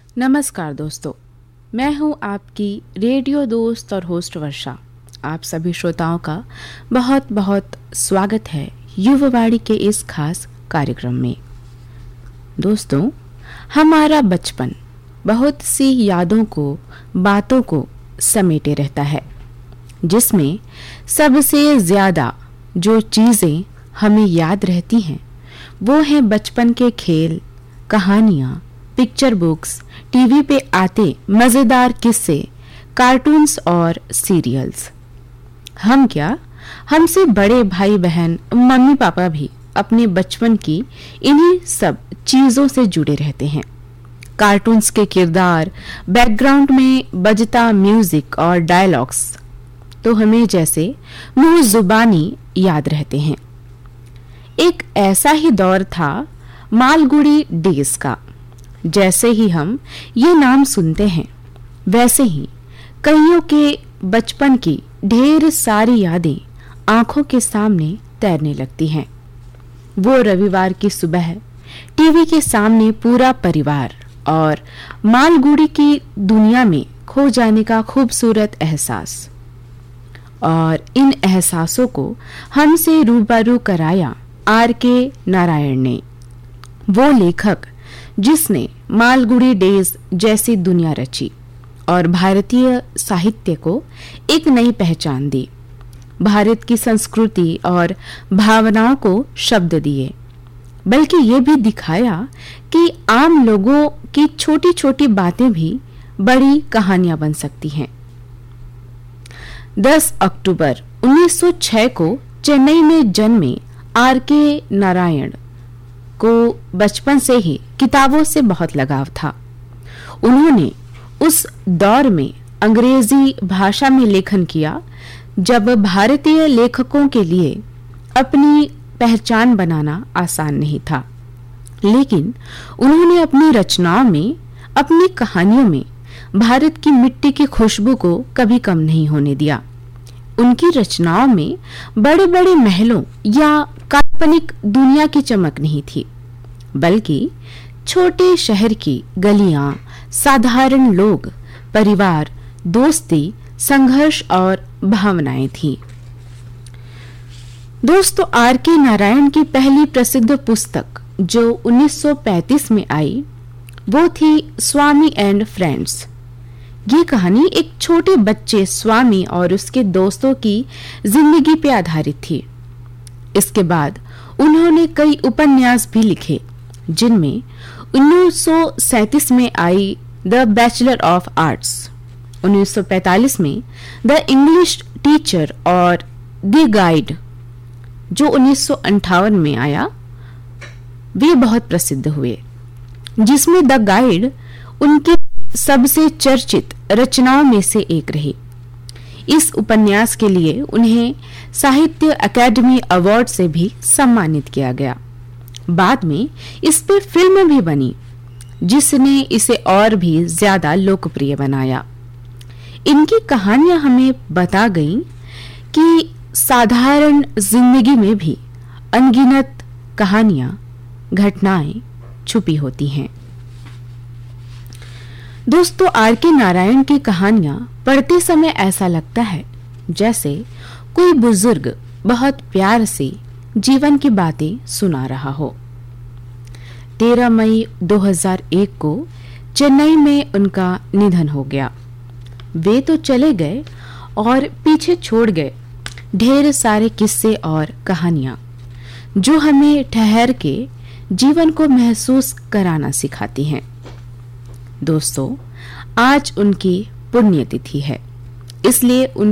नमस्कार दोस्तों, मैं हूं आपकी रेडियो दोस्त और होस्ट वर्षा। आप सभी श्रोताओं का बहुत बहुत स्वागत है युववाणी के इस खास कार्यक्रम में। दोस्तों, हमारा बचपन बहुत सी यादों को, बातों को समेटे रहता है, जिसमें सबसे ज़्यादा जो चीज़ें हमें याद रहती हैं वो हैं बचपन के खेल, कहानियाँ, पिक्चर बुक्स, टीवी पे आते मज़ेदार किस्से, कार्टून्स और सीरियल्स। हम क्या, हमसे बड़े भाई बहन, मम्मी पापा भी अपने बचपन की इन्हीं सब चीज़ों से जुड़े रहते हैं। कार्टून्स के किरदार, बैकग्राउंड में बजता म्यूजिक और डायलॉग्स तो हमें जैसे मुंह जुबानी याद रहते हैं। एक ऐसा ही दौर था मालगुड़ी डेज का। जैसे ही हम ये नाम सुनते हैं, वैसे ही कईयों के बचपन की ढेर सारी यादें आंखों के सामने तैरने लगती हैं। वो रविवार की सुबह टीवी के सामने पूरा परिवार और मालगुड़ी की दुनिया में खो जाने का खूबसूरत एहसास। और इन एहसासों को हमसे रूबरू कराया R.K. नारायण ने, वो लेखक जिसने मालगुड़ी डेज जैसी दुनिया रची और भारतीय साहित्य को एक नई पहचान दी, भारत की संस्कृति और भावनाओं को शब्द दिए, बल्कि ये भी दिखाया कि आम लोगों की छोटी छोटी बातें भी बड़ी कहानियां बन सकती हैं। 10 अक्टूबर 1906 को चेन्नई में जन्मे R.K. नारायण को बचपन से ही किताबों से बहुत लगाव था। उन्होंने उस दौर में अंग्रेजी भाषा में लेखन किया जब भारतीय लेखकों के लिए अपनी पहचान बनाना आसान नहीं था, लेकिन उन्होंने अपनी रचनाओं में, अपनी कहानियों में भारत की मिट्टी की खुशबू को कभी कम नहीं होने दिया। उनकी रचनाओं में बड़े बड़े महलों या काल्पनिक दुनिया की चमक नहीं थी, बल्कि छोटे शहर की गलियां, साधारण लोग, परिवार, दोस्ती, संघर्ष और भावनाएं थीं। दोस्तों, R.K. नारायण की पहली प्रसिद्ध पुस्तक जो 1935 में आई वो थी स्वामी एंड फ्रेंड्स। ये कहानी एक छोटे बच्चे स्वामी और उसके दोस्तों की जिंदगी पे आधारित थी। इसके बाद उन्होंने कई उपन्यास भी लिखे, जिनमें 1937 में I the bachelor of arts, 1945 में द इंग्लिश टीचर और द गाइड जो 1958 में आया, वे बहुत प्रसिद्ध हुए, जिसमें द गाइड उनकी सबसे चर्चित रचनाओं में से एक रही। इस उपन्यास के लिए उन्हें साहित्य अकादमी अवार्ड से भी सम्मानित किया गया। बाद में इस पर फिल्म भी बनी, जिसने इसे और भी ज्यादा लोकप्रिय बनाया। इनकी कहानियां हमें बता गईं कि साधारण जिंदगी में भी अनगिनत कहानियां, घटनाएं छुपी होती हैं। दोस्तों, R.K. नारायण की कहानियां पढ़ते समय ऐसा लगता है जैसे कोई बुजुर्ग बहुत प्यार से जीवन की बातें सुना रहा हो। 13 मई 2001 को चेन्नई में उनका निधन हो गया। वे तो चले गए और पीछे छोड़ गए ढेर सारे किस्से और कहानियां जो हमें ठहर के जीवन को महसूस कराना सिखाती हैं। दोस्तों, आज उनकी पुण्यतिथि है, इसलिए